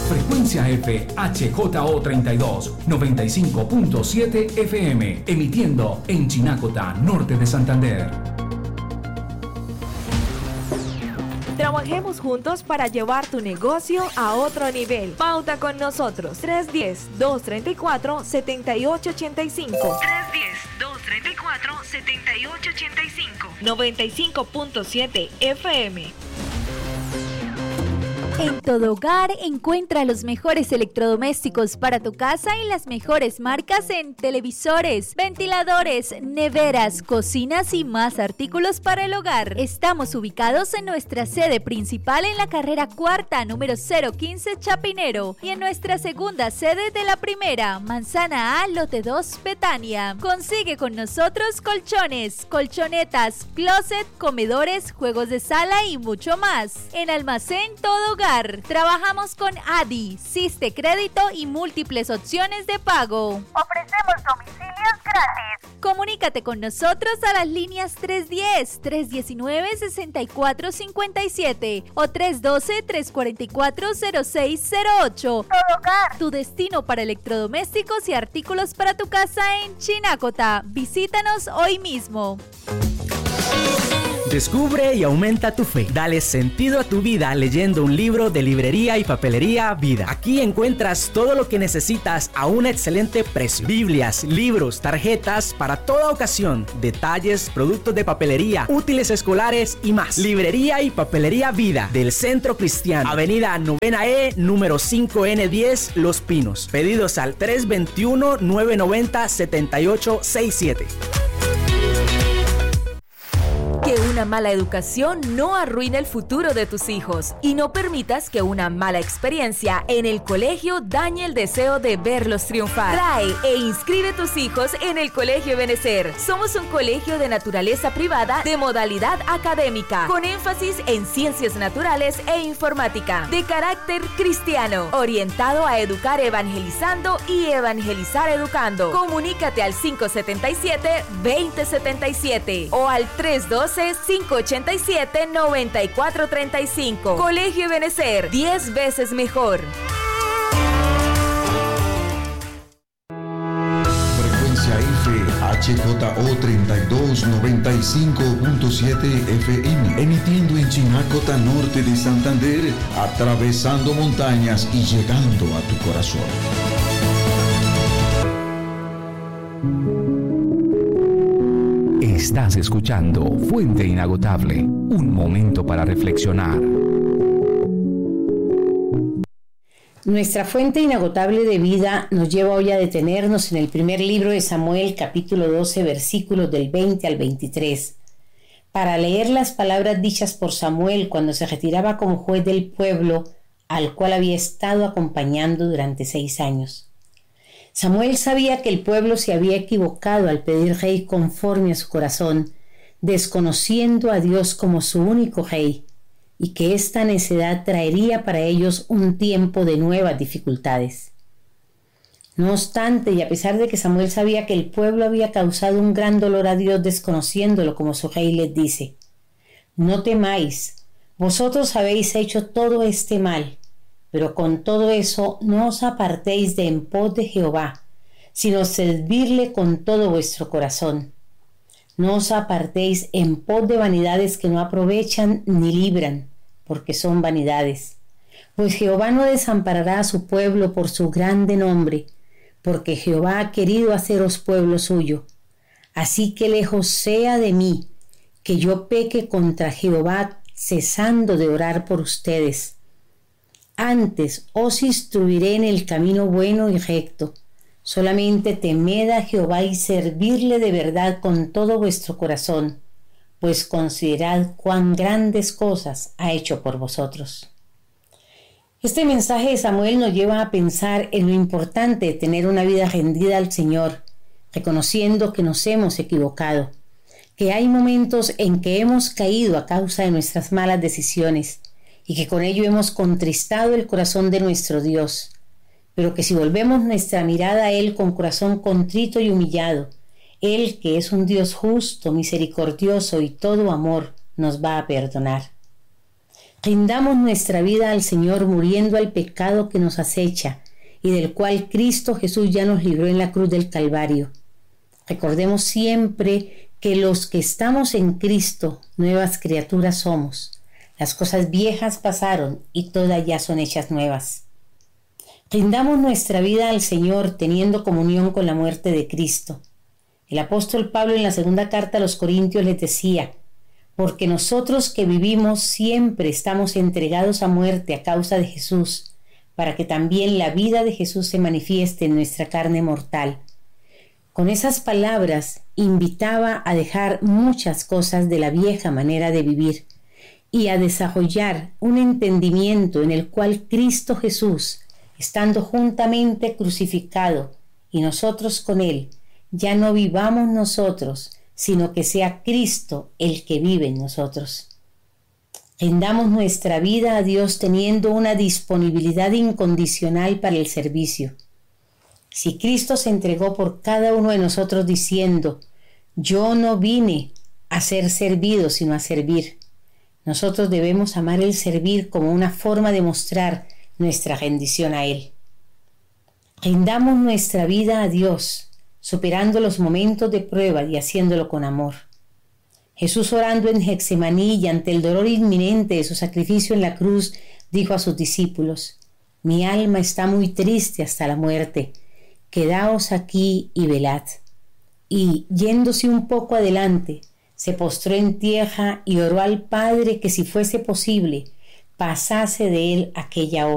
Frecuencia F HJO32 95.7 FM, emitiendo en Chinacota, norte de Santander. Trabajemos juntos para llevar tu negocio a otro nivel. Pauta con nosotros. 310-234-7885. 310-234-7885. 95.7 FM. En todo hogar encuentra los mejores electrodomésticos para tu casa y las mejores marcas en televisores, ventiladores, neveras, cocinas y más artículos para el hogar. Estamos ubicados en nuestra sede principal en la carrera cuarta, número 015 Chapinero, y en nuestra segunda sede de la primera, Manzana A, lote 2, Betania. Consigue con nosotros colchones, colchonetas, closet, comedores, juegos de sala y mucho más. En Almacén Todo Hogar trabajamos con ADI, Siste Crédito y múltiples opciones de pago. Ofrecemos domicilios gratis. Comunícate con nosotros a las líneas 310-319-6457 o 312-344-0608. Todo Hogar, tu destino para electrodomésticos y artículos para tu casa en Chinacota. Visítanos hoy mismo. Descubre y aumenta tu fe. Dale sentido a tu vida leyendo un libro de Librería y Papelería Vida. Aquí encuentras todo lo que necesitas a un excelente precio. Biblias, libros, tarjetas para toda ocasión, detalles, productos de papelería, útiles escolares y más. Librería y Papelería Vida del Centro Cristiano, Avenida 9E, número 5N10, Los Pinos. Pedidos al 321-990-7867. Que una mala educación no arruine el futuro de tus hijos y no permitas que una mala experiencia en el colegio dañe el deseo de verlos triunfar. Trae e inscribe tus hijos en el Colegio Ebenecer. Somos un colegio de naturaleza privada de modalidad académica, con énfasis en ciencias naturales e informática, de carácter cristiano, orientado a educar evangelizando y evangelizar educando. Comunícate al 577-2077 o al 312-587-9435. Colegio Ebenecer, 10 veces mejor. Frecuencia F HJO 32 95.7 FM, emitiendo en Chinacota, norte de Santander, atravesando montañas y llegando a tu corazón. Estás escuchando Fuente Inagotable, un momento para reflexionar. Nuestra fuente inagotable de vida nos lleva hoy a detenernos en el primer libro de Samuel, capítulo 12, versículos del 20 al 23, para leer las palabras dichas por Samuel cuando se retiraba como juez del pueblo al cual había estado acompañando durante 6 años. Samuel sabía que el pueblo se había equivocado al pedir rey conforme a su corazón, desconociendo a Dios como su único rey, y que esta necedad traería para ellos un tiempo de nuevas dificultades. No obstante, y a pesar de que Samuel sabía que el pueblo había causado un gran dolor a Dios desconociéndolo como su rey, les dice: «No temáis, vosotros habéis hecho todo este mal, pero con todo eso no os apartéis de en pos de Jehová, sino servirle con todo vuestro corazón. No os apartéis en pos de vanidades que no aprovechan ni libran, porque son vanidades. Pues Jehová no desamparará a su pueblo por su grande nombre, porque Jehová ha querido haceros pueblo suyo. Así que lejos sea de mí que yo peque contra Jehová, cesando de orar por ustedes. Antes os instruiré en el camino bueno y recto. Solamente temed a Jehová y servirle de verdad con todo vuestro corazón, pues considerad cuán grandes cosas ha hecho por vosotros». Este mensaje de Samuel nos lleva a pensar en lo importante de tener una vida rendida al Señor, reconociendo que nos hemos equivocado, que hay momentos en que hemos caído a causa de nuestras malas decisiones y que con ello hemos contristado el corazón de nuestro Dios, pero que si volvemos nuestra mirada a Él con corazón contrito y humillado, Él, que es un Dios justo, misericordioso y todo amor, nos va a perdonar. Rindamos nuestra vida al Señor muriendo al pecado que nos acecha y del cual Cristo Jesús ya nos libró en la cruz del Calvario. Recordemos siempre que los que estamos en Cristo, nuevas criaturas somos. Las cosas viejas pasaron y todas ya son hechas nuevas. Rindamos nuestra vida al Señor teniendo comunión con la muerte de Cristo. El apóstol Pablo en la segunda carta a los Corintios les decía: porque nosotros que vivimos siempre estamos entregados a muerte a causa de Jesús, para que también la vida de Jesús se manifieste en nuestra carne mortal. Con esas palabras invitaba a dejar muchas cosas de la vieja manera de vivir y a desarrollar un entendimiento en el cual Cristo Jesús, estando juntamente crucificado y nosotros con Él, ya no vivamos nosotros, sino que sea Cristo el que vive en nosotros. Rindamos nuestra vida a Dios teniendo una disponibilidad incondicional para el servicio. Si Cristo se entregó por cada uno de nosotros diciendo: yo no vine a ser servido, sino a servir, nosotros debemos amar el servir como una forma de mostrar nuestra rendición a Él. Rindamos nuestra vida a Dios, superando los momentos de prueba y haciéndolo con amor. Jesús, orando en Getsemaní y ante el dolor inminente de su sacrificio en la cruz, dijo a sus discípulos: mi alma está muy triste hasta la muerte, quedaos aquí y velad. Y, yéndose un poco adelante, se postró en tierra y oró al Padre que, si fuese posible, pasase de él aquella hora.